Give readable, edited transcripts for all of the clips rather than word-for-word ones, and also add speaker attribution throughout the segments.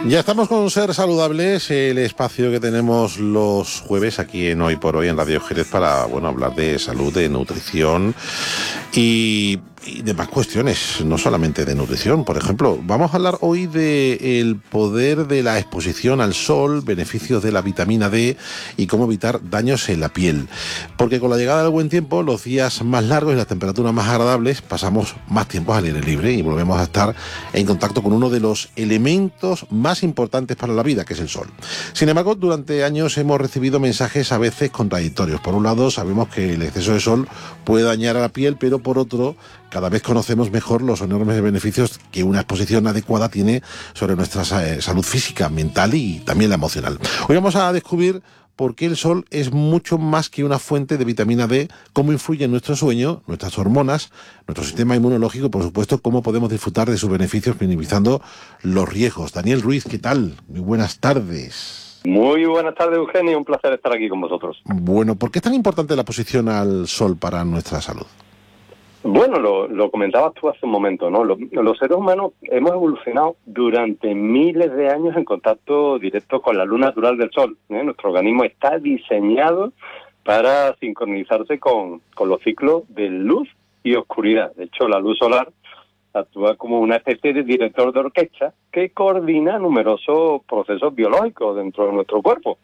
Speaker 1: Ya estamos con Ser Saludables, el espacio que tenemos los jueves aquí en Hoy por Hoy en Radio Jerez para, hablar de salud, de nutrición y demás cuestiones, no solamente de nutrición. Por ejemplo, vamos a hablar hoy del poder de la exposición al sol, beneficios de la vitamina D y cómo evitar daños en la piel. Porque con la llegada del buen tiempo, los días más largos y las temperaturas más agradables, pasamos más tiempo al aire libre y volvemos a estar en contacto con uno de los elementos más importantes para la vida, que es el sol. Sin embargo, durante años hemos recibido mensajes a veces contradictorios. Por un lado, sabemos que el exceso de sol puede dañar a la piel, pero por otro, cada vez conocemos mejor los enormes beneficios que una exposición adecuada tiene sobre nuestra salud física, mental y también la emocional. Hoy vamos a descubrir por qué el sol es mucho más que una fuente de vitamina D, cómo influye en nuestro sueño, nuestras hormonas, nuestro sistema inmunológico y, por supuesto, cómo podemos disfrutar de sus beneficios minimizando los riesgos. Daniel Ruiz, ¿qué tal? Muy buenas tardes.
Speaker 2: Muy buenas tardes, Eugenio. Un placer estar aquí con vosotros.
Speaker 1: Bueno, ¿por qué es tan importante la exposición al sol para nuestra salud?
Speaker 2: Bueno, lo comentabas tú hace un momento, ¿no? Los seres humanos hemos evolucionado durante miles de años en contacto directo con la luz natural del sol, ¿eh? Nuestro organismo está diseñado para sincronizarse con los ciclos de luz y oscuridad. De hecho, la luz solar actúa como una especie de director de orquesta que coordina numerosos procesos biológicos dentro de nuestro cuerpo.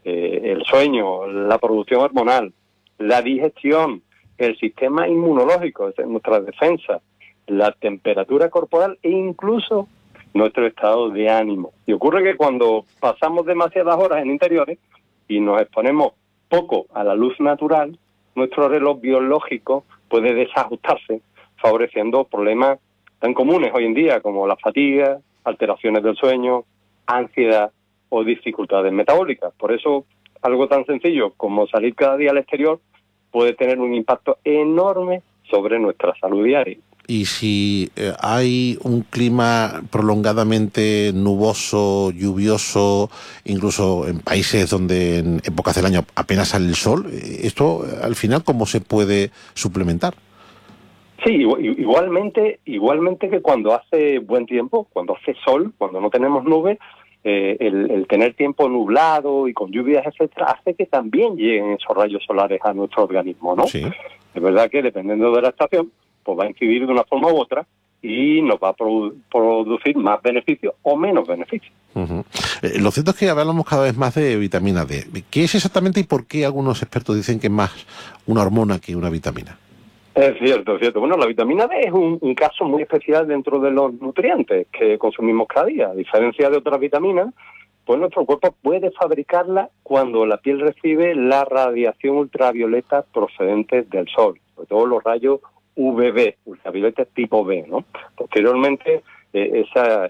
Speaker 2: El sueño, la producción hormonal, la digestión, el sistema inmunológico, es nuestra defensa, la temperatura corporal e incluso nuestro estado de ánimo. Y ocurre que cuando pasamos demasiadas horas en interiores y nos exponemos poco a la luz natural, nuestro reloj biológico puede desajustarse, favoreciendo problemas tan comunes hoy en día como la fatiga, alteraciones del sueño, ansiedad o dificultades metabólicas. Por eso, algo tan sencillo como salir cada día al exterior puede tener un impacto enorme sobre nuestra salud diaria.
Speaker 1: Y si hay un clima prolongadamente nuboso, lluvioso, incluso en países donde en épocas del año apenas sale el sol, ¿esto al final cómo se puede suplementar?
Speaker 2: Sí, igualmente que cuando hace buen tiempo, cuando hace sol, cuando no tenemos nubes, el tener tiempo nublado y con lluvias, etcétera, hace que también lleguen esos rayos solares a nuestro organismo, ¿no?
Speaker 1: Sí.
Speaker 2: Es verdad que dependiendo de la estación, pues va a incidir de una forma u otra y nos va a producir más beneficios o menos beneficios.
Speaker 1: Uh-huh. Lo cierto es que hablamos cada vez más de vitamina D. ¿Qué es exactamente y por qué algunos expertos dicen que es más una hormona que una vitamina?
Speaker 2: Es cierto. Bueno, la vitamina D es un caso muy especial dentro de los nutrientes que consumimos cada día. A diferencia de otras vitaminas, pues nuestro cuerpo puede fabricarla cuando la piel recibe la radiación ultravioleta procedente del sol, sobre todo los rayos UVB, ultravioletas tipo B, ¿no? Posteriormente, esa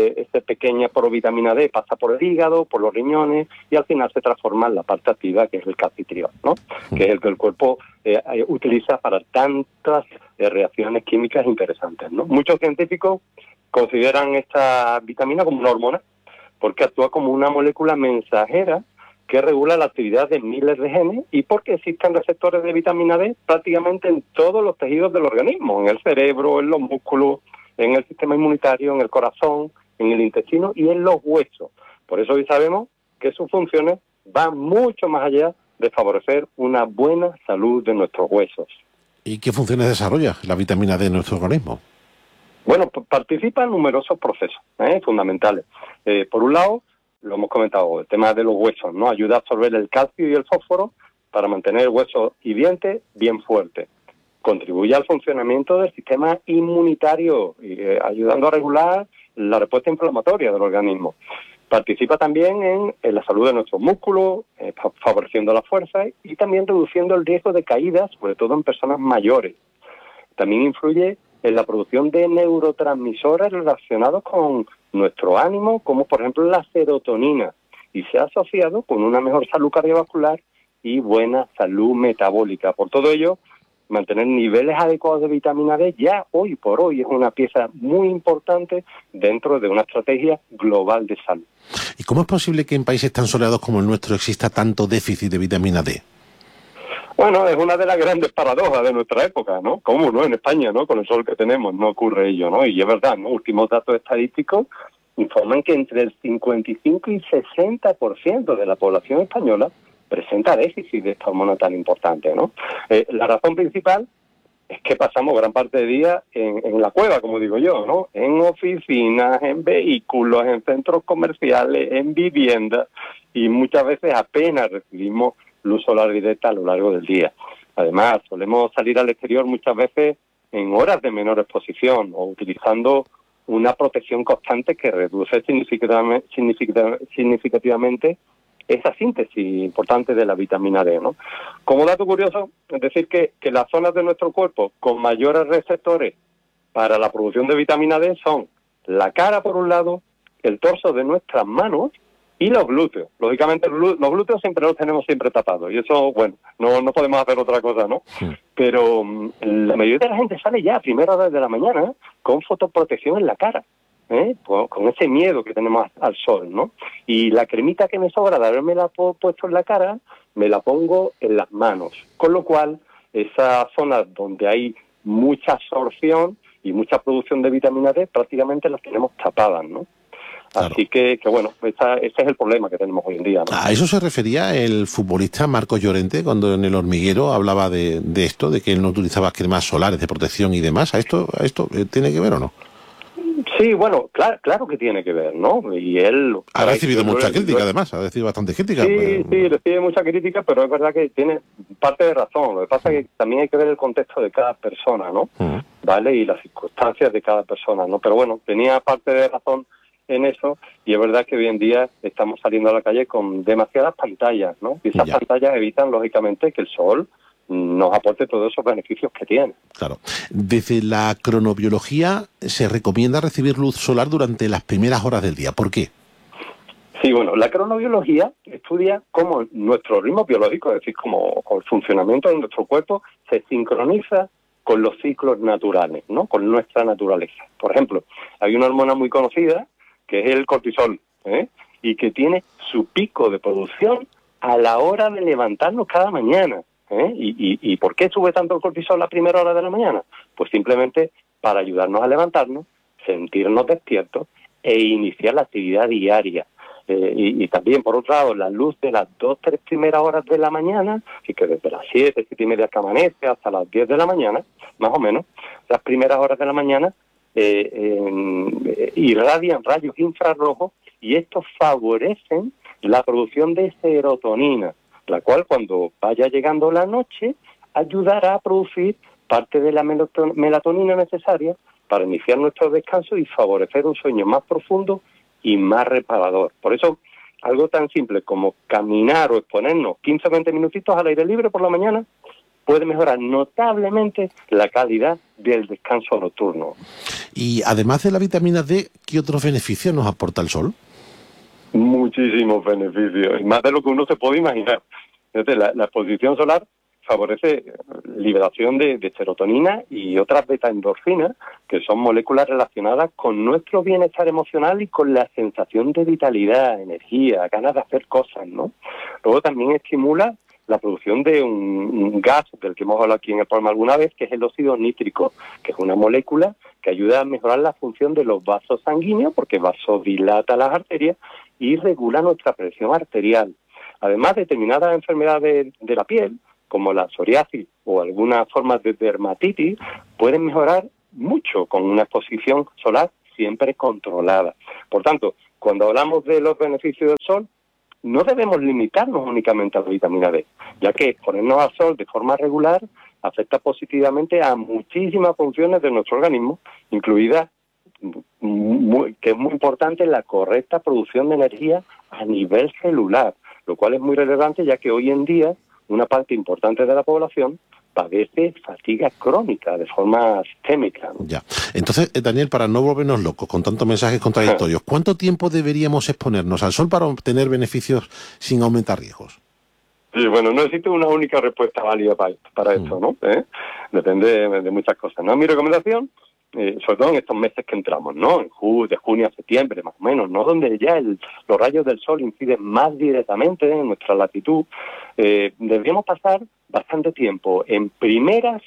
Speaker 2: pequeña provitamina D pasa por el hígado, por los riñones y al final se transforma en la parte activa, que es el calcitriol, ¿no? Que es el que el cuerpo utiliza para tantas reacciones químicas interesantes, ¿no? Muchos científicos consideran esta vitamina como una hormona porque actúa como una molécula mensajera que regula la actividad de miles de genes y porque existen receptores de vitamina D prácticamente en todos los tejidos del organismo, en el cerebro, en los músculos, en el sistema inmunitario, en el corazón, en el intestino y en los huesos. Por eso hoy sabemos que sus funciones van mucho más allá de favorecer una buena salud de nuestros huesos.
Speaker 1: ¿Y qué funciones desarrolla la vitamina D en nuestro organismo?
Speaker 2: Bueno, participa en numerosos procesos fundamentales. Por un lado, lo hemos comentado, el tema de los huesos, ¿no? Ayuda a absorber el calcio y el fósforo para mantener huesos y dientes bien fuertes. Contribuye al funcionamiento del sistema inmunitario, ayudando a regular la respuesta inflamatoria del organismo. Participa también en la salud de nuestros músculos, favoreciendo la fuerza y también reduciendo el riesgo de caídas, sobre todo en personas mayores. También influye en la producción de neurotransmisores relacionados con nuestro ánimo, como por ejemplo la serotonina, y se ha asociado con una mejor salud cardiovascular y buena salud metabólica. Por todo ello, mantener niveles adecuados de vitamina D ya hoy por hoy es una pieza muy importante dentro de una estrategia global de salud.
Speaker 1: ¿Y cómo es posible que en países tan soleados como el nuestro exista tanto déficit de vitamina D?
Speaker 2: Bueno, es una de las grandes paradojas de nuestra época, ¿no? ¿Cómo no? En España, ¿no? Con el sol que tenemos no ocurre ello, ¿no? Y es verdad, ¿no? Últimos datos estadísticos informan que entre el 55 y 60% de la población española presenta déficit de esta hormona tan importante, ¿no? La razón principal es que pasamos gran parte del día en la cueva, como digo yo, ¿no? En oficinas, en vehículos, en centros comerciales, en viviendas, y muchas veces apenas recibimos luz solar directa a lo largo del día. Además, solemos salir al exterior muchas veces en horas de menor exposición o utilizando una protección constante que reduce significativamente esa síntesis importante de la vitamina D, ¿no? Como dato curioso, es decir que las zonas de nuestro cuerpo con mayores receptores para la producción de vitamina D son la cara por un lado, el torso de nuestras manos y los glúteos. Lógicamente los glúteos siempre los tenemos siempre tapados y eso, bueno, no podemos hacer otra cosa, ¿no? Sí. Pero la mayoría de la gente sale ya a primeras horas de la mañana con fotoprotección en la cara. Con ese miedo que tenemos al sol, ¿no? Y la cremita que me sobra de haberme la puesto en la cara, me la pongo en las manos. Con lo cual, esas zonas donde hay mucha absorción y mucha producción de vitamina D, prácticamente las tenemos tapadas, ¿no? Claro. Así que bueno, ese es el problema que tenemos hoy en día, ¿no?
Speaker 1: ¿A eso se refería el futbolista Marcos Llorente cuando en El Hormiguero hablaba de esto, de que él no utilizaba cremas solares de protección y demás? ¿A esto tiene que ver o no?
Speaker 2: Sí, bueno, claro que tiene que ver, ¿no? Y él...
Speaker 1: Ha recibido mucha crítica, además, ha recibido bastante crítica.
Speaker 2: Sí, recibe mucha crítica, pero es verdad que tiene parte de razón. Lo que pasa es que también hay que ver el contexto de cada persona, ¿no? ¿Vale? Y las circunstancias de cada persona, ¿no? Pero bueno, tenía parte de razón en eso, y es verdad que hoy en día estamos saliendo a la calle con demasiadas pantallas, ¿no? Y esas pantallas evitan, lógicamente, que el sol nos aporte todos esos beneficios que tiene.
Speaker 1: Claro. Desde la cronobiología se recomienda recibir luz solar durante las primeras horas del día. ¿Por qué?
Speaker 2: Sí, bueno, la cronobiología estudia cómo nuestro ritmo biológico, es decir, cómo el funcionamiento de nuestro cuerpo se sincroniza con los ciclos naturales, ¿no? Con nuestra naturaleza. Por ejemplo, hay una hormona muy conocida que es el cortisol, y que tiene su pico de producción a la hora de levantarnos cada mañana. ¿Y por qué sube tanto el cortisol a primera hora de la mañana? Pues simplemente para ayudarnos a levantarnos, sentirnos despiertos e iniciar la actividad diaria. Y también, por otro lado, la luz de las 2-3 primeras horas de la mañana, así que desde las 7-7:30 que amanece hasta las 10 de la mañana, más o menos, las primeras horas de la mañana irradian rayos infrarrojos y estos favorecen la producción de serotonina, la cual cuando vaya llegando la noche ayudará a producir parte de la melatonina necesaria para iniciar nuestro descanso y favorecer un sueño más profundo y más reparador. Por eso, algo tan simple como caminar o exponernos 15 o 20 minutitos al aire libre por la mañana puede mejorar notablemente la calidad del descanso nocturno.
Speaker 1: Y además de la vitamina D, ¿qué otros beneficios nos aporta el sol?
Speaker 2: Muchísimos beneficios, y más de lo que uno se puede imaginar. La exposición solar favorece liberación de serotonina y otras beta-endorfinas, que son moléculas relacionadas con nuestro bienestar emocional y con la sensación de vitalidad, energía, ganas de hacer cosas, ¿no? Luego también estimula la producción de un gas del que hemos hablado aquí en el programa alguna vez, que es el óxido nítrico, que es una molécula que ayuda a mejorar la función de los vasos sanguíneos, porque vasodilata las arterias y regula nuestra presión arterial. Además, determinadas enfermedades de la piel, como la psoriasis o algunas formas de dermatitis, pueden mejorar mucho con una exposición solar siempre controlada. Por tanto, cuando hablamos de los beneficios del sol, no debemos limitarnos únicamente a la vitamina D, ya que exponernos al sol de forma regular afecta positivamente a muchísimas funciones de nuestro organismo, incluida, que es muy importante, la correcta producción de energía a nivel celular, lo cual es muy relevante ya que hoy en día una parte importante de la población padece fatiga crónica de forma sistémica, ¿no?
Speaker 1: Ya. Entonces, Daniel, para no volvernos locos con tantos mensajes contradictorios, ¿cuánto tiempo deberíamos exponernos al sol para obtener beneficios sin aumentar riesgos?
Speaker 2: Sí, bueno, no existe una única respuesta válida para esto, ¿no? Depende de muchas cosas, ¿no? Mi recomendación, sobre todo en estos meses que entramos, ¿no? De junio a septiembre, más o menos, ¿no? Donde ya los rayos del sol inciden más directamente en nuestra latitud, deberíamos pasar bastante tiempo en primeras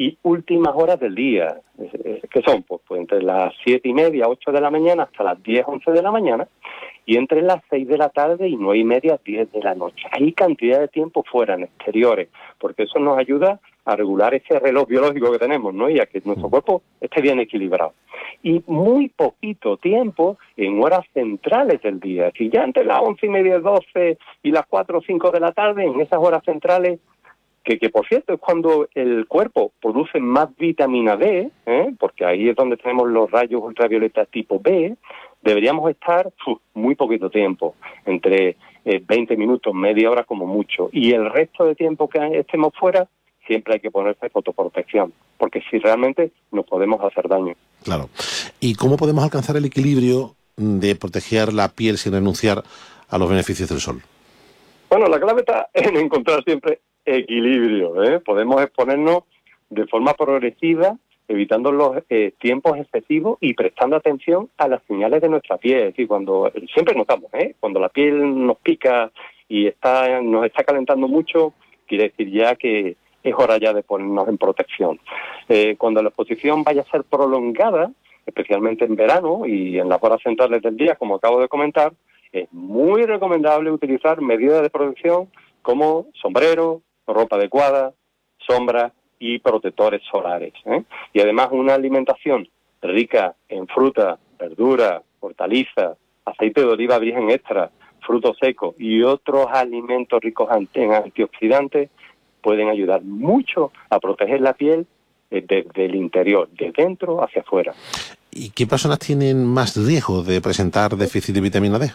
Speaker 2: y últimas horas del día, que son pues entre las 7:30, 8 de la mañana hasta las 10, 11 de la mañana, y entre las 6 de la tarde y 9:30, 10 de la noche. Hay cantidad de tiempo fuera, en exteriores, porque eso nos ayuda a regular ese reloj biológico que tenemos, ¿no? Y a que nuestro cuerpo esté bien equilibrado. Y muy poquito tiempo en horas centrales del día. Es decir, ya entre las 11:30, 12 y las 4 o 5 de la tarde, en esas horas centrales, que por cierto es cuando el cuerpo produce más vitamina D, porque ahí es donde tenemos los rayos ultravioleta tipo B, deberíamos estar muy poquito tiempo, entre 20 minutos, media hora como mucho. Y el resto de tiempo que estemos fuera, siempre hay que ponerse fotoprotección, porque si realmente nos podemos hacer daño.
Speaker 1: Claro. ¿Y cómo podemos alcanzar el equilibrio de proteger la piel sin renunciar a los beneficios del sol?
Speaker 2: Bueno, la clave está en encontrar siempre equilibrio, ¿eh? Podemos exponernos de forma progresiva, evitando los tiempos excesivos y prestando atención a las señales de nuestra piel. Es decir, cuando siempre notamos, cuando la piel nos pica y nos está calentando mucho, quiere decir ya que es hora ya de ponernos en protección. Cuando la exposición vaya a ser prolongada, especialmente en verano y en las horas centrales del día, como acabo de comentar, es muy recomendable utilizar medidas de protección como sombrero, ropa adecuada, sombra y protectores solares. Y además una alimentación rica en fruta, verdura, hortalizas, aceite de oliva virgen extra, frutos secos y otros alimentos ricos en antioxidantes pueden ayudar mucho a proteger la piel desde el interior, de dentro hacia afuera.
Speaker 1: ¿Y qué personas tienen más riesgo de presentar déficit de vitamina D?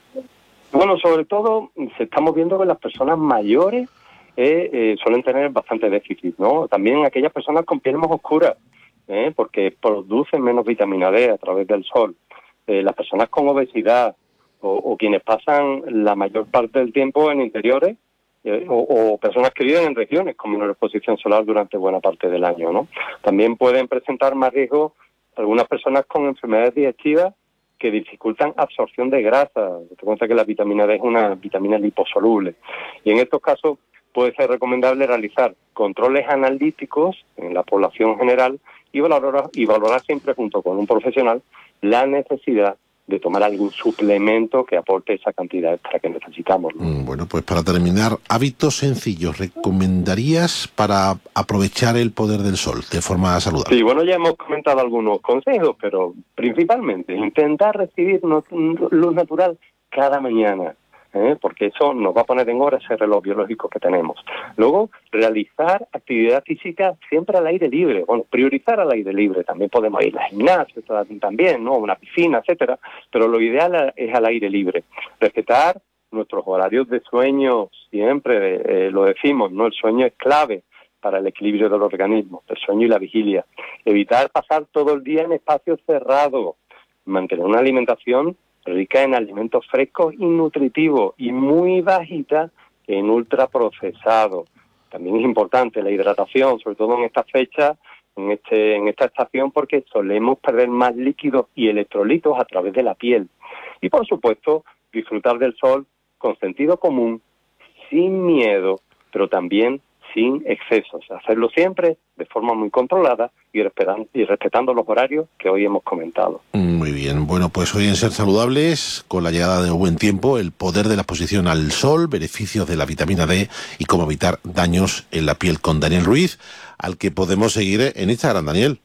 Speaker 2: Bueno, sobre todo estamos viendo que las personas mayores suelen tener bastante déficit, ¿no? También aquellas personas con piel más oscura, porque producen menos vitamina D a través del sol. Las personas con obesidad o quienes pasan la mayor parte del tiempo en interiores, o personas que viven en regiones con menor exposición solar durante buena parte del año, ¿no? También pueden presentar más riesgo algunas personas con enfermedades digestivas que dificultan absorción de grasa. Te cuenta que la vitamina D es una vitamina liposoluble. Y en estos casos puede ser recomendable realizar controles analíticos en la población general y valorar siempre junto con un profesional la necesidad de tomar algún suplemento que aporte esa cantidad extra que necesitamos, ¿no?
Speaker 1: Bueno, pues para terminar, hábitos sencillos ¿recomendarías para aprovechar el poder del sol de forma saludable?
Speaker 2: Sí, bueno, ya hemos comentado algunos consejos, pero principalmente intentar recibir luz natural cada mañana, porque eso nos va a poner en hora ese reloj biológico que tenemos. Luego, realizar actividad física siempre al aire libre. Bueno, priorizar al aire libre. También podemos ir al gimnasio, también, ¿no? Una piscina, etcétera. Pero lo ideal es al aire libre. Respetar nuestros horarios de sueño siempre, lo decimos, ¿no? El sueño es clave para el equilibrio del organismo, el sueño y la vigilia. Evitar pasar todo el día en espacios cerrados. Mantener una alimentación rica en alimentos frescos y nutritivos y muy bajita en ultraprocesados. También es importante la hidratación, sobre todo en esta fecha, en esta estación, porque solemos perder más líquidos y electrolitos a través de la piel. Y por supuesto, disfrutar del sol con sentido común, sin miedo, pero también sin excesos. Hacerlo siempre de forma muy controlada y respetando los horarios que hoy hemos comentado.
Speaker 1: Muy bien. Bueno, pues hoy en Ser Saludables, con la llegada del buen tiempo, el poder de la exposición al sol, beneficios de la vitamina D y cómo evitar daños en la piel con Daniel Ruiz, al que podemos seguir en Instagram, Daniel.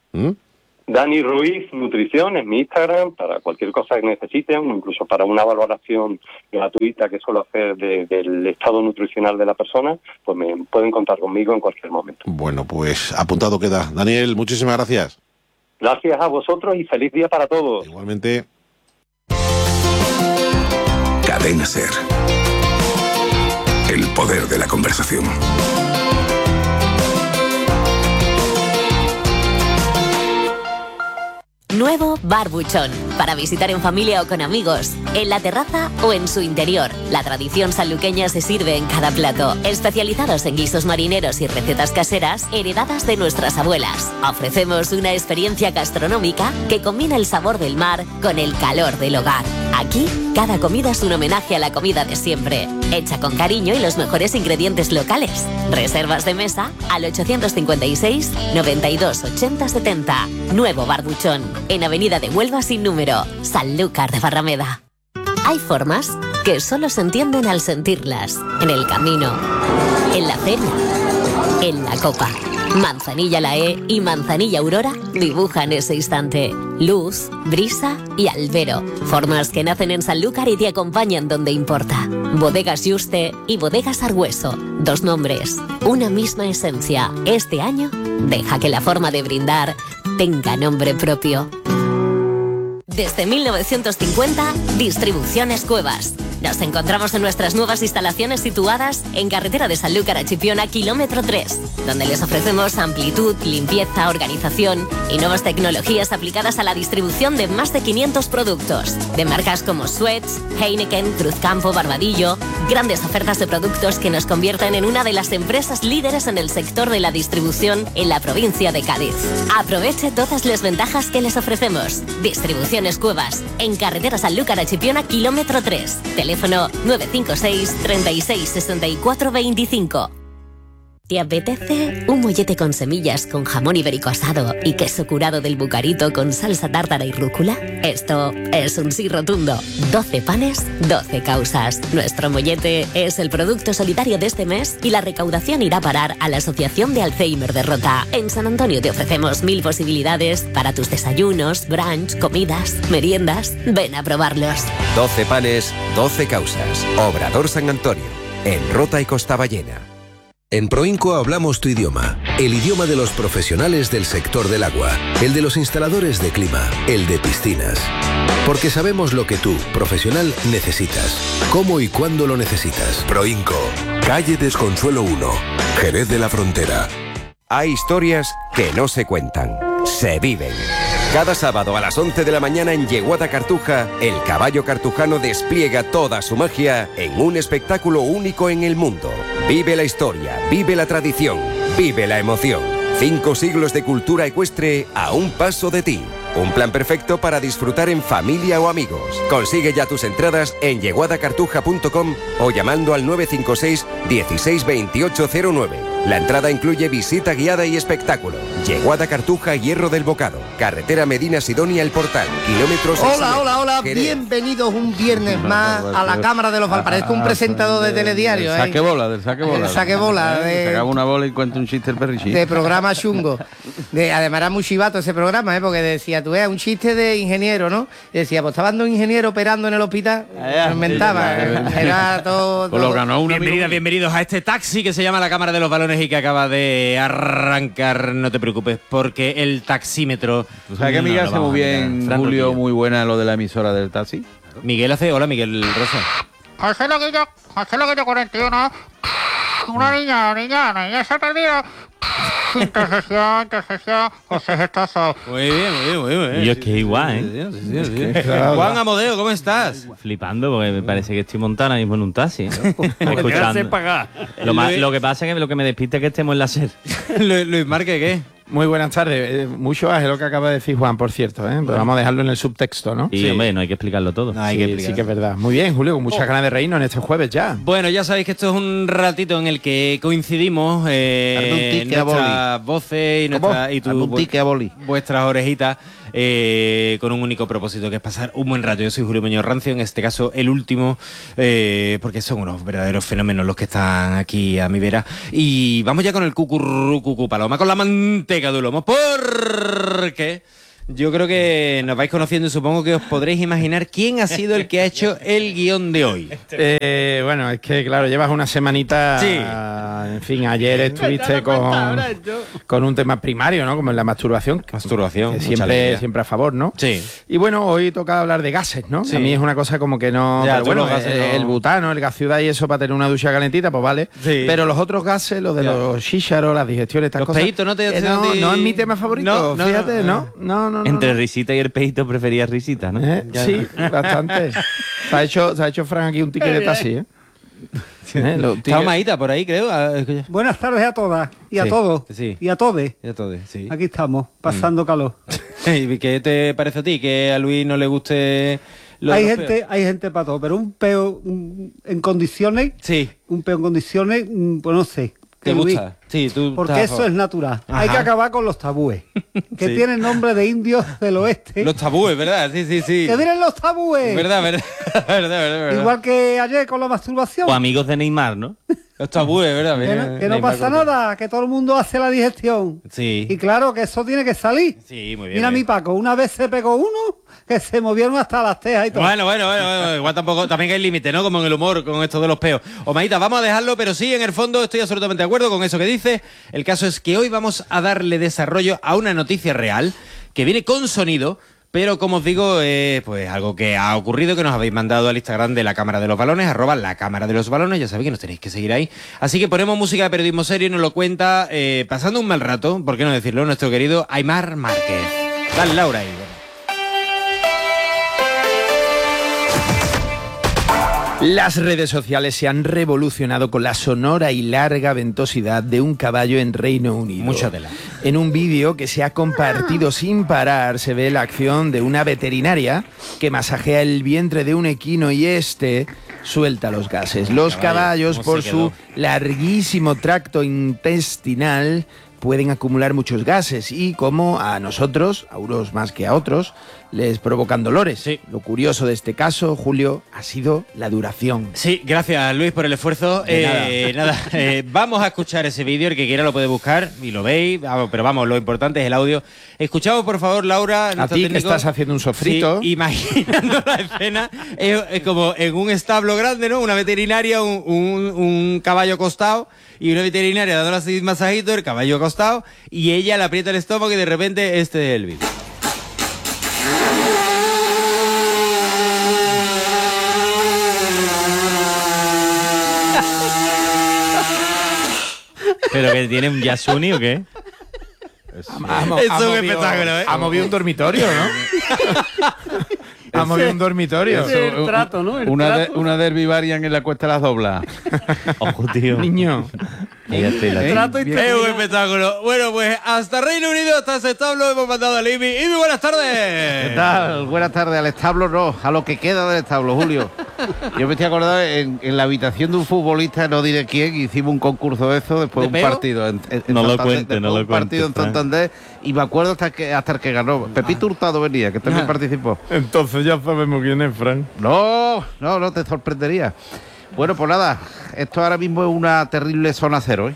Speaker 2: Dani Ruiz Nutrición es mi Instagram, para cualquier cosa que necesiten, incluso para una valoración gratuita que suelo hacer del estado nutricional de la persona, pues me pueden contar conmigo en cualquier momento.
Speaker 1: Bueno, pues apuntado queda. Daniel, muchísimas gracias.
Speaker 2: Gracias a vosotros y feliz día para todos.
Speaker 1: Igualmente.
Speaker 3: Cadena Ser. El poder de la conversación.
Speaker 4: Nuevo Barbuchón. para visitar en familia o con amigos, en la terraza o en su interior. La tradición sanluqueña se sirve en cada plato, especializados en guisos marineros y recetas caseras heredadas de nuestras abuelas. Ofrecemos una experiencia gastronómica que combina el sabor del mar con el calor del hogar. Aquí, cada comida es un homenaje a la comida de siempre, hecha con cariño y los mejores ingredientes locales. Reservas de mesa al 856 92 80 70. Nuevo Barbuchón, en Avenida de Huelva sin número, Sanlúcar de Barrameda. Hay formas que solo se entienden al sentirlas. En el camino, en la feria, en la copa. Manzanilla Lae y Manzanilla Aurora dibujan ese instante. Luz, brisa y albero. Formas que nacen en Sanlúcar y te acompañan donde importa. Bodegas Yuste y Bodegas Argüeso. Dos nombres, una misma esencia. Este año, deja que la forma de brindar tenga nombre propio. Desde 1950, Distribuciones Cuevas. Nos encontramos en nuestras nuevas instalaciones situadas en carretera de Sanlúcar a Chipiona, kilómetro 3, donde les ofrecemos amplitud, limpieza, organización y nuevas tecnologías aplicadas a la distribución de más de 500 productos, de marcas como Suez, Heineken, Cruzcampo, Barbadillo, grandes ofertas de productos que nos convierten en una de las empresas líderes en el sector de la distribución en la provincia de Cádiz. Aproveche todas las ventajas que les ofrecemos. Distribuciones Cuevas, en carretera Sanlúcar a Chipiona, kilómetro 3. Teléfono 956 36 64 25. ¿Te apetece un mollete con semillas con jamón ibérico asado y queso curado del Bucarito con salsa tártara y rúcula? Esto es un sí rotundo. 12 panes, 12 causas. Nuestro mollete es el producto solidario de este mes y la recaudación irá a parar a la Asociación de Alzheimer de Rota. En San Antonio te ofrecemos 1000 posibilidades para tus desayunos, brunch, comidas, meriendas. Ven a probarlos.
Speaker 5: 12 panes, 12 causas. Obrador San Antonio, en Rota y Costa Ballena.
Speaker 3: En Proinco hablamos tu idioma, el idioma de los profesionales del sector del agua, el de los instaladores de clima, el de piscinas. Porque sabemos lo que tú, profesional, necesitas, cómo y cuándo lo necesitas. Proinco, calle Desconsuelo 1, Jerez de la Frontera.
Speaker 5: Hay historias que no se cuentan, se viven. Cada sábado a las 11 de la mañana en Yeguada Cartuja, el caballo cartujano despliega toda su magia en un espectáculo único en el mundo. Vive la historia, vive la tradición, vive la emoción. 5 siglos de cultura ecuestre a un paso de ti. Un plan perfecto para disfrutar en familia o amigos. Consigue ya tus entradas en yeguadacartuja.com o llamando al 956 16 2809. La entrada incluye visita guiada y espectáculo. Yeguada Cartuja, Hierro del Bocado. Carretera Medina Sidonia, El Portal. Kilómetros...
Speaker 6: Hola. Bienvenidos un viernes más a la Cámara de los Valparaíso. Parezco un presentador de telediario.
Speaker 7: Del saque bola. Sacaba una bola y cuenta un chiste el perrichín.
Speaker 6: De programa chungo. Además era muy chivato ese programa, porque decía, tú un chiste de ingeniero, ¿no? Y decía, pues estaba un ingeniero operando en el hospital. Lo inventaba. Era todo...
Speaker 7: Pues lo ganó una.
Speaker 8: Bienvenidos a este taxi que se llama la Cámara de los Balones y que acaba de arrancar. No te preocupes, porque el taxímetro...
Speaker 7: ¿Tú sabes que Miguel hace muy bien, Julio, muy buena lo de la emisora del taxi?
Speaker 8: Miguel hace... Hola, Miguel Rosa.
Speaker 9: José Loguillo 41. Una niña se ha perdido. Intercesión, José Gestoso.
Speaker 8: Muy bien.
Speaker 10: Y es que igual, ¿eh?
Speaker 8: Juan Amodeo, ¿cómo estás?
Speaker 10: Flipando, porque me parece que estoy montando ahora mismo en un taxi, ¿no? Escuchando. Lo que pasa es que lo que me despista es que estemos en la SER.
Speaker 8: Luis Márquez, ¿qué?
Speaker 11: Muy buenas tardes. Mucho es lo que acaba de decir Juan, por cierto, ¿eh? Pero vamos a dejarlo en el subtexto, ¿no?
Speaker 10: Y, hombre, no hay que explicarlo todo.
Speaker 11: Sí que es verdad. Muy bien, Julio, con muchas ganas de reírnos en este jueves ya.
Speaker 8: Bueno, ya sabéis que esto es un ratito en el que coincidimos nuestras voces y vuestras orejitas con un único propósito, que es pasar un buen rato. Yo soy Julio Muñoz Rancio, en este caso el último, porque son unos verdaderos fenómenos los que están aquí a mi vera. Y vamos ya con el cucurrucucu paloma, con la manteca de lomo, porque yo creo que nos vais conociendo y supongo que os podréis imaginar quién ha sido el que ha hecho el guión de hoy.
Speaker 11: Bueno, es que claro, llevas una semanita, sí. En fin, ayer estuviste con un tema primario, ¿no? Como en la masturbación. Que siempre a favor, ¿no?
Speaker 8: Sí.
Speaker 11: Y bueno, hoy toca hablar de gases, ¿no? Sí. A mí es una cosa como que no...
Speaker 8: Ya,
Speaker 11: pero bueno, el butano, el gas ciudad y eso para tener una ducha calentita, pues vale. Sí. Pero los otros gases, los de los chícharos, las digestiones, estas cosas...
Speaker 8: Los peitos, ¿no te...
Speaker 11: no es mi tema favorito, fíjate, no.
Speaker 10: Entre risita y el pejito preferías risita, ¿no?
Speaker 11: Sí, bastante. Se ha hecho Fran aquí un ticket de taxi, ¿eh?
Speaker 8: Está Maíta por ahí, creo.
Speaker 12: Buenas tardes a todas y a todos. Sí. Y a todes.
Speaker 8: Sí.
Speaker 12: Aquí estamos, pasando calor.
Speaker 8: ¿Y qué te parece a ti? ¿Que a Luis no le guste...?
Speaker 12: Hay gente para todo, pero un peo en condiciones...
Speaker 8: Sí.
Speaker 12: Un peo en condiciones, pues no sé.
Speaker 8: ¿Te gusta? Sí, tú...
Speaker 12: Porque eso es natural. Ajá. Hay que acabar con los tabúes, que tienen nombre de indios del oeste.
Speaker 8: Los tabúes, ¿verdad? Sí.
Speaker 12: ¡Que vienen los tabúes!
Speaker 8: Verdad.
Speaker 12: Igual que ayer con la masturbación.
Speaker 10: O amigos de Neymar, ¿no?
Speaker 8: Los tabúes, ¿verdad?
Speaker 12: Que no pasa nada, que todo el mundo hace la digestión.
Speaker 8: Sí.
Speaker 12: Y claro que eso tiene que salir.
Speaker 8: Sí, muy bien.
Speaker 12: Mira mi Paco, una vez se pegó uno que se movieron hasta las tejas y todo.
Speaker 8: Bueno, igual tampoco, también hay límite, ¿no? Como en el humor, con esto de los peos. Omaita, vamos a dejarlo, pero sí, en el fondo estoy absolutamente de acuerdo con eso que dice. El caso es que hoy vamos a darle desarrollo a una noticia real que viene con sonido. Pero como os digo, pues algo que ha ocurrido, que nos habéis mandado al Instagram de la Cámara de los Balones, @lacámara_de_los_balones, ya sabéis que nos tenéis que seguir ahí. Así que ponemos música de periodismo serio y nos lo cuenta, pasando un mal rato, ¿por qué no decirlo?, nuestro querido Aimar Márquez. Dale, Laura, ahí.
Speaker 11: Las redes sociales se han revolucionado con la sonora y larga ventosidad de un caballo en Reino Unido.
Speaker 8: Mucha tela.
Speaker 11: En un vídeo que se ha compartido sin parar se ve la acción de una veterinaria que masajea el vientre de un equino y suelta los gases. Los caballos, por su larguísimo tracto intestinal, pueden acumular muchos gases y, como a nosotros, a unos más que a otros, les provocan dolores.
Speaker 8: Sí.
Speaker 11: Lo curioso de este caso, Julio, ha sido la duración.
Speaker 8: Sí, gracias Luis por el esfuerzo. Vamos a escuchar ese vídeo, el que quiera lo puede buscar y lo veis, pero vamos, lo importante es el audio. Escuchamos por favor, Laura.
Speaker 11: A ti que estás haciendo un sofrito.
Speaker 8: Sí, imaginando la escena, es como en un establo grande, ¿no? Una veterinaria, un caballo acostado y una veterinaria dándole así masajito, el caballo acostado y ella le aprieta el estómago y de repente este es el vídeo.
Speaker 10: ¿Pero que tiene un Yasuni o qué?
Speaker 8: Es un espectáculo, ¿eh?
Speaker 11: Ha movido un dormitorio, ¿no? Ha movido un dormitorio.
Speaker 12: Ese es el trato, ¿no?
Speaker 7: Una Derby Varian en la Cuesta de las Doblas.
Speaker 10: Ojo, tío.
Speaker 11: Niño.
Speaker 8: Es un espectáculo. Bueno, pues hasta Reino Unido, hasta ese establo hemos mandado a Imi. Imi, buenas tardes.
Speaker 13: ¿Qué tal? Buenas tardes. Al establo no, a lo que queda del establo, Julio. Yo me estoy acordando en la habitación de un futbolista, no diré quién, hicimos un concurso de eso después de un partido un partido en Santander y me acuerdo hasta el que ganó. Pepito Hurtado venía, que también participó.
Speaker 7: Entonces ya sabemos quién es, Fran.
Speaker 13: No te sorprendería. Bueno, pues nada, esto ahora mismo es una terrible zona cero, ¿eh?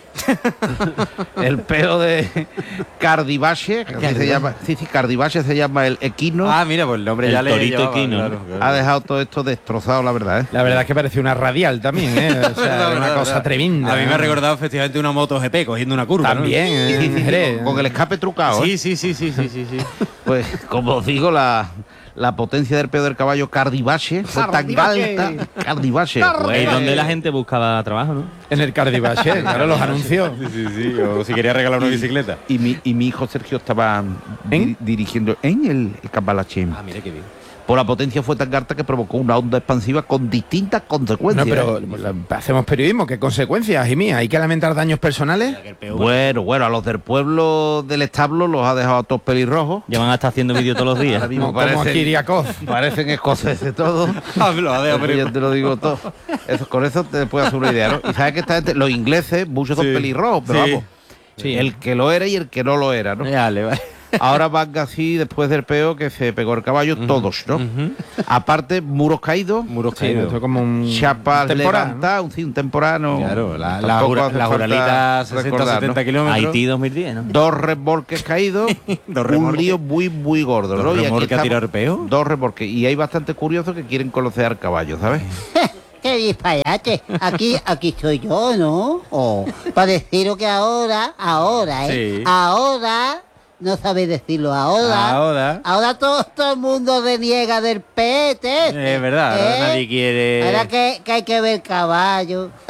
Speaker 13: El peo de Cardivache, que se llama, Cardivache se llama el equino.
Speaker 8: Ah, mira, pues el nombre ya le
Speaker 10: torito equino.
Speaker 13: Claro. Ha dejado todo esto destrozado, la verdad, ¿eh?
Speaker 11: La verdad es que parece una radial también, ¿eh? O sea, una cosa tremenda.
Speaker 8: A mí me ha recordado efectivamente una moto GP cogiendo una curva.
Speaker 11: También,
Speaker 13: ¿no? Con el escape trucado.
Speaker 8: Sí.
Speaker 13: Pues, como os digo, la potencia del peo del caballo Cardivache fue tan alta. Cardivache.
Speaker 10: ¿Y dónde la gente buscaba trabajo, no?
Speaker 11: En el Cardivache, claro, los anuncios.
Speaker 8: Sí, o si quería regalar una bicicleta.
Speaker 13: Y mi hijo Sergio estaba dirigiendo en el Cambalache.
Speaker 8: Ah, mira qué bien.
Speaker 13: Por la potencia fue tan alta que provocó una onda expansiva con distintas consecuencias.
Speaker 11: No, pero hacemos periodismo, ¿qué consecuencias, Jimmy? ¿Hay que lamentar daños personales?
Speaker 13: Bueno, a los del pueblo del establo los ha dejado a todos pelirrojos.
Speaker 10: Ya van a estar haciendo vídeos todos los días.
Speaker 11: Como Kiriakov.
Speaker 13: Parecen escoceses todos. Yo te lo digo todo. Con eso te puedes hacer una idea, ¿no? Y sabes que esta gente, los ingleses, muchos son pelirrojos, pero vamos, el que lo era y el que no lo era, ¿no?
Speaker 10: Vale.
Speaker 13: Ahora van así, después del peo que se pegó el caballo, todos, ¿no? Aparte, muros caídos.
Speaker 11: Como un
Speaker 13: chapas levantadas, un temporano.
Speaker 8: Claro, la Juralita 60-70 kilómetros.
Speaker 10: Haití 2010, ¿no?
Speaker 13: 2 remolques caídos, un lío muy, muy gordo, ¿no?
Speaker 8: ¿2 remolques a tirar peo?
Speaker 13: 2 remolques. Y hay bastante curiosos que quieren conocer al caballo, ¿sabes?
Speaker 14: ¡Qué disparate! Aquí estoy yo, ¿no? Para deciros que ahora,
Speaker 8: Sí.
Speaker 14: Ahora... No sabéis decirlo ahora todo el mundo reniega del pete.
Speaker 8: Es verdad, nadie quiere.
Speaker 14: Ahora que hay que ver caballo.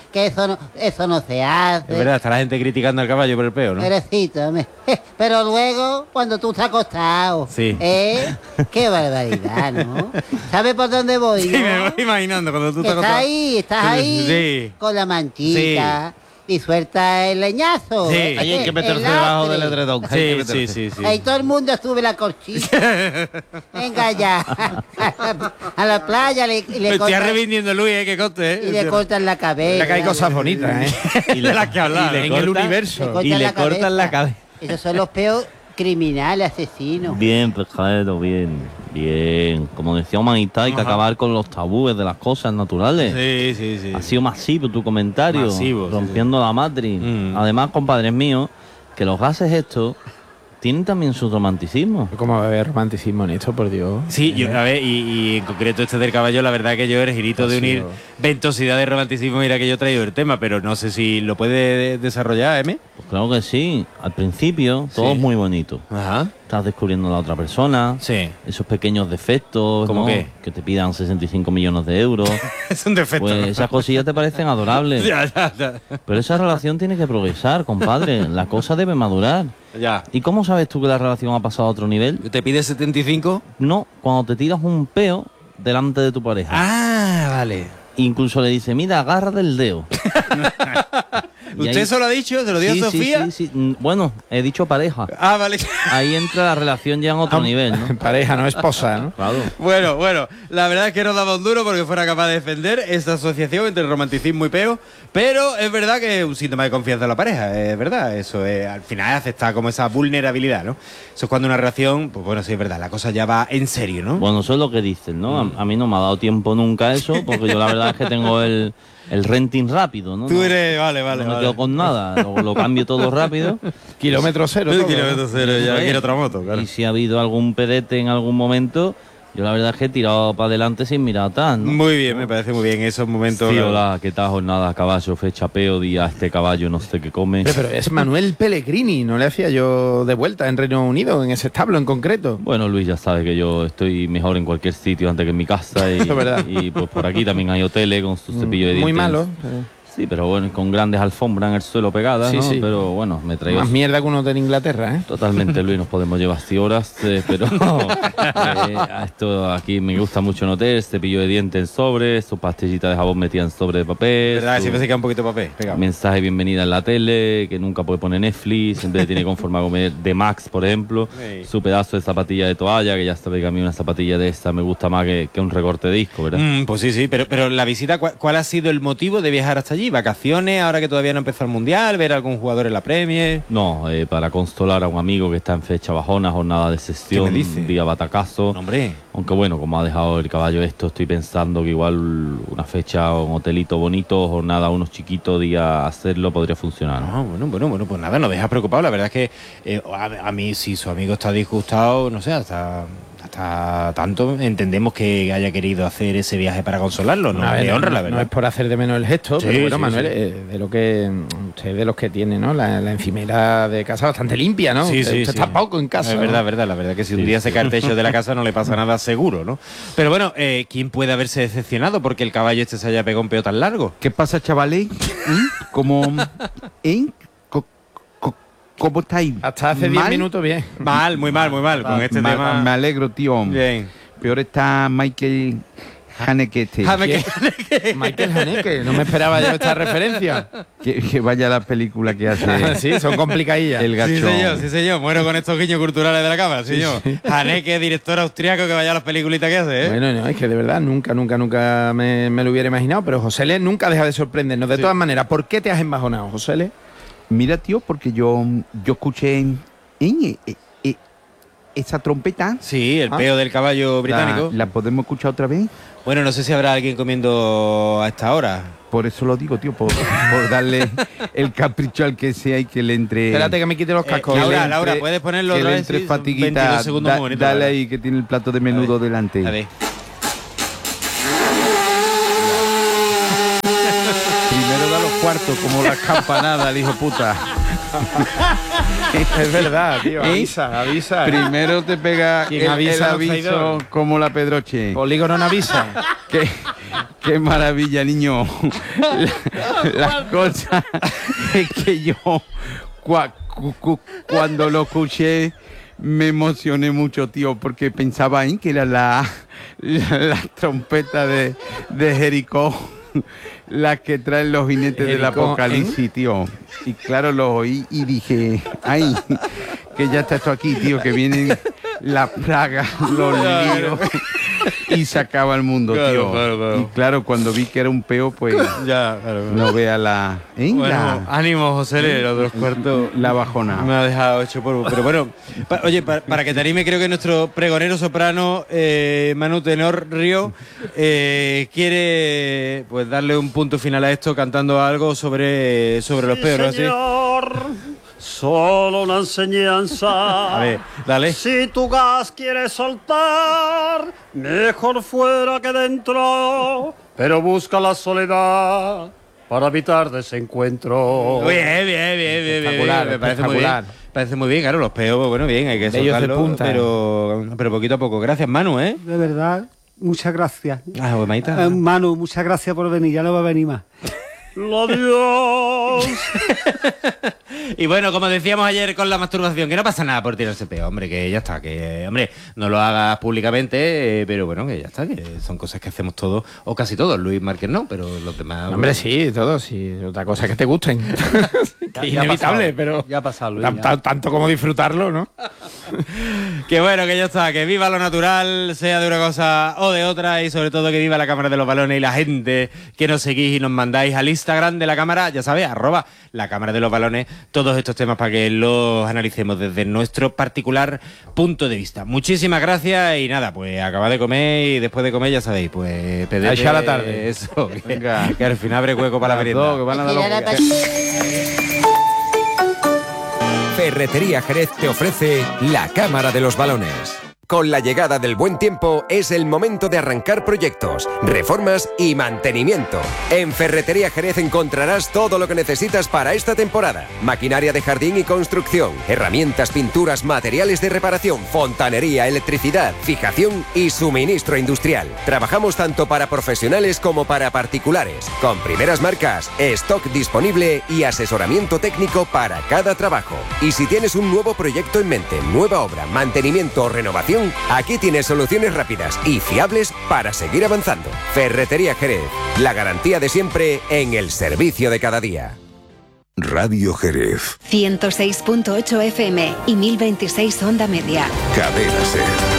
Speaker 14: que eso no se hace.
Speaker 8: Es verdad, está la gente criticando al caballo por el peo, ¿no?
Speaker 14: Pobrecito, pero luego, cuando tú estás acostado,
Speaker 8: sí.
Speaker 14: Qué barbaridad, ¿no? ¿Sabes por dónde voy?
Speaker 8: Sí, me voy imaginando cuando tú estás
Speaker 14: acostado. Estás ahí,
Speaker 8: sí.
Speaker 14: Con la manchita. Sí. Y suelta el leñazo.
Speaker 8: Sí.
Speaker 13: Ahí hay que meterse debajo del edredón.
Speaker 8: Sí.
Speaker 14: Ahí todo el mundo sube la corchita. Venga ya. A la playa le
Speaker 8: cortan. Me estoy arrepintiendo, Luis, que coste.
Speaker 14: Y le cortan la cabeza.
Speaker 11: Que hay cosas bonitas,
Speaker 8: y de las que hablar.
Speaker 11: En el universo.
Speaker 8: Y le cortan la cabeza.
Speaker 14: Esos son los peos criminales, asesinos.
Speaker 10: Bien, pescadero, bien. Como decía Humanidad, hay que acabar con los tabúes de las cosas naturales.
Speaker 8: Sí.
Speaker 10: Ha sido masivo tu comentario, rompiendo la matriz. Además, compadres míos, que los gases estos tienen también su romanticismo.
Speaker 11: ¿Cómo va a haber romanticismo en esto, por Dios?
Speaker 8: Sí, yo, a ver, y en concreto este del caballo, la verdad que yo eres girito de unir ventosidad de romanticismo, mira que yo he traído el tema, pero no sé si lo puede desarrollar, ¿eh?
Speaker 10: Pues claro que sí. Al principio, todo es muy bonito.
Speaker 8: Ajá.
Speaker 10: Estás descubriendo a la otra persona.
Speaker 8: Sí.
Speaker 10: Esos pequeños defectos,
Speaker 8: ¿cómo qué?
Speaker 10: Que te pidan 65 millones de euros.
Speaker 8: Es un defecto.
Speaker 10: Pues esas cosillas te parecen adorables.
Speaker 8: Ya.
Speaker 10: Pero esa relación tiene que progresar, compadre. La cosa debe madurar.
Speaker 8: Ya.
Speaker 10: ¿Y cómo sabes tú que la relación ha pasado a otro nivel?
Speaker 8: ¿Te pide 75?
Speaker 10: No, cuando te tiras un peo delante de tu pareja.
Speaker 8: Ah, vale.
Speaker 10: Incluso le dice, mira, agarra del dedo.
Speaker 8: ¿Usted eso lo ha dicho? ¿Se lo dio Sofía?
Speaker 10: Sí. Bueno, he dicho pareja.
Speaker 8: Ah, vale.
Speaker 10: Ahí entra la relación ya en otro nivel, ¿no?
Speaker 11: Pareja, no esposa, ¿no?
Speaker 10: Claro.
Speaker 8: Bueno, la verdad es que no daba un duro porque fuera capaz de defender esta asociación entre romanticismo y peo, pero es verdad que es un síntoma de confianza en la pareja, es verdad, eso es, al final aceptar como esa vulnerabilidad, ¿no? Eso es cuando una relación, pues bueno, sí es verdad, la cosa ya va en serio, ¿no?
Speaker 10: Bueno, eso es lo que dicen, ¿no? A mí no me ha dado tiempo nunca eso, porque yo la verdad es que tengo el renting rápido, ¿no?
Speaker 8: Tú eres, vale.
Speaker 10: No me quedo con nada, lo cambio todo rápido.
Speaker 11: Kilómetro cero.
Speaker 8: Kilómetro cero, ya quiero otra moto, claro.
Speaker 10: Y si ha habido algún pedete en algún momento, yo la verdad es que he tirado para adelante sin mirar atrás, ¿no?
Speaker 8: Muy bien, me parece muy bien esos momentos.
Speaker 10: Sí, hola, ¿qué tal jornada? Caballo, fecha peo, día, este caballo no sé qué come.
Speaker 11: Pero es Manuel Pellegrini, no le hacía yo de vuelta en Reino Unido, en ese establo en concreto.
Speaker 10: Bueno, Luis, ya sabe que yo estoy mejor en cualquier sitio antes que en mi casa. Y,
Speaker 11: eso es verdad.
Speaker 10: Y pues por aquí también hay hoteles con su cepillo de dientes.
Speaker 11: Muy malo.
Speaker 10: Sí, pero bueno, con grandes alfombras en el suelo pegadas, ¿no?
Speaker 11: Sí.
Speaker 10: Pero bueno, me traigo...
Speaker 11: Más mierda que uno de Inglaterra, ¿eh?
Speaker 10: Totalmente, Luis, nos podemos llevar 100 horas, pero esto aquí me gusta mucho en hotel, cepillo de dientes en sobre, su pastillita de jabón metida en sobre de papel.
Speaker 8: ¿Verdad? Siempre se queda un poquito de papel. Pegado.
Speaker 10: Mensaje bienvenida en la tele, que nunca puede poner Netflix, siempre tiene conformado comer de Max, por ejemplo. Sí. Su pedazo de zapatilla de toalla, que ya sabe que a mí una zapatilla de esta me gusta más que un recorte de disco, ¿verdad?
Speaker 8: Pues sí, pero la visita, ¿cuál ha sido el motivo de viajar hasta allí? ¿Vacaciones? Ahora que todavía no empezó el Mundial, ver a algún jugador en la Premier.
Speaker 10: No, para consolar a un amigo que está en fecha bajona, jornada de sesión, día batacazo.
Speaker 8: Hombre.
Speaker 10: Aunque bueno, como ha dejado el caballo esto, estoy pensando que igual una fecha, un hotelito bonito, jornada, unos chiquitos, día hacerlo, podría funcionar.
Speaker 8: Ah, bueno, pues nada, no dejas preocupado. La verdad es que a mí, si su amigo está disgustado, no sé, hasta tanto entendemos que haya querido hacer ese viaje para consolarlo, ¿no? Le honra, la verdad.
Speaker 11: No es por hacer de menos el gesto,
Speaker 8: sí,
Speaker 11: pero bueno,
Speaker 8: sí,
Speaker 11: Manuel,
Speaker 8: sí.
Speaker 11: De los que tiene, ¿no? La encimera de casa bastante limpia, ¿no?
Speaker 8: Sí,
Speaker 11: usted está poco en casa.
Speaker 8: Es verdad, la verdad que si un día se cae el techo de la casa no le pasa nada seguro, ¿no? Pero bueno, ¿quién puede haberse decepcionado porque el caballo este se haya pegado un peo tan largo?
Speaker 13: ¿Qué pasa, chavales? ¿Cómo estáis?
Speaker 11: Hasta hace 10 minutos bien.
Speaker 8: Muy mal con este tema.
Speaker 13: Me alegro, tío.
Speaker 8: Bien.
Speaker 13: Peor está Michael Haneke.
Speaker 11: Michael Haneke, no me esperaba yo esta referencia.
Speaker 13: Que vaya la película que hace.
Speaker 11: Sí, son complicadillas.
Speaker 13: El gachón.
Speaker 8: Sí, señor. Muero con estos guiños culturales de la cámara, señor. Sí. Haneke, director austriaco, que vaya a las peliculitas que hace, ¿eh?
Speaker 11: Bueno, no, es que de verdad nunca me lo hubiera imaginado, pero José L nunca deja de sorprendernos. De todas maneras, ¿por qué te has embajonado, José L?
Speaker 13: Mira, tío, porque yo escuché esa trompeta.
Speaker 8: Sí, el peo del caballo británico.
Speaker 13: ¿La podemos escuchar otra vez?
Speaker 8: Bueno, no sé si habrá alguien comiendo a esta hora.
Speaker 13: Por eso lo digo, tío, por darle el capricho al que sea y que le entre...
Speaker 11: Espérate que me quite los cascos.
Speaker 8: Laura, ¿puedes ponerlo otra vez?
Speaker 13: Que le entre fatiguita. Dale ahí, que tiene el plato de menudo delante.
Speaker 8: A ver.
Speaker 13: Primero da los cuartos, como las campanadas, el hijo puta.
Speaker 11: Es verdad, tío, avisa.
Speaker 13: Primero te pega el aviso como la Pedroche.
Speaker 11: Polígono no avisa.
Speaker 13: Qué maravilla, niño. La cosa es que yo cuando lo escuché me emocioné mucho, tío, porque pensaba en que era la trompeta de Jericó, las que traen los jinetes del apocalipsis, tío. Y claro, lo oí y dije, ay, que ya está esto aquí, tío, que vienen las plagas, los líos, y se acaba el mundo, tío. Claro. Y claro, cuando vi que era un peo, pues ya, no vea la...
Speaker 8: Bueno, ánimo, José, los dos cuartos.
Speaker 13: La bajona.
Speaker 8: Me ha dejado hecho polvo. Pero bueno, oye, para que te anime, creo que nuestro pregonero soprano, Manu Tenor Río, quiere pues darle un punto final a esto cantando algo sobre los peos,
Speaker 15: señor. Solo una enseñanza.
Speaker 8: A ver, dale.
Speaker 15: Si tu gas quieres soltar, mejor fuera que dentro, pero busca la soledad para evitar desencuentro.
Speaker 8: Bien.
Speaker 11: Espectacular,
Speaker 8: Me parece muy bien. Parece muy bien, claro, los peos, bueno, bien, hay que soltarlo, pero poquito a poco. Gracias, Manu, ¿eh?
Speaker 12: De verdad, muchas gracias.
Speaker 8: Maita.
Speaker 12: Manu, muchas gracias por venir, ya no va a venir más.
Speaker 15: Adiós.
Speaker 8: Y bueno, como decíamos ayer con la masturbación, que no pasa nada por tirarse peo, hombre, que ya está, que hombre, no lo hagas públicamente, pero bueno, que ya está, que son cosas que hacemos todos, o casi todos. Luis Márquez no, pero los demás...
Speaker 11: Hombre, sí, todos, sí. Otra cosa es que te gusten. Que es inevitable, pero...
Speaker 8: Ya ha pasado, Luis.
Speaker 11: Tanto como disfrutarlo, ¿no?
Speaker 8: Que bueno, que ya está, que viva lo natural, sea de una cosa o de otra, y sobre todo que viva la Cámara de los Balones y la gente que nos seguís y nos mandáis al Instagram de la Cámara, ya sabéis, @la Cámara de los Balones, todos estos temas para que los analicemos desde nuestro particular punto de vista. Muchísimas gracias y nada, pues acabad de comer y después de comer ya sabéis, pues pedid
Speaker 11: a la tarde.
Speaker 8: Eso, que al final abre hueco para la merienda.
Speaker 11: Que van a dar
Speaker 3: Ferretería Jerez te ofrece la Cámara de los Balones. Con la llegada del buen tiempo es el momento de arrancar proyectos, reformas y mantenimiento. En Ferretería Jerez encontrarás todo lo que necesitas para esta temporada. Maquinaria de jardín y construcción, herramientas, pinturas, materiales de reparación, fontanería, electricidad, fijación y suministro industrial. Trabajamos tanto para profesionales como para particulares, con primeras marcas, stock disponible y asesoramiento técnico para cada trabajo. Y si tienes un nuevo proyecto en mente, nueva obra, mantenimiento o renovación, aquí tienes soluciones rápidas y fiables para seguir avanzando. Ferretería Jerez, la garantía de siempre en el servicio de cada día.
Speaker 16: Radio Jerez.
Speaker 17: 106.8 FM y 1026 onda media.
Speaker 16: Cadena Ser.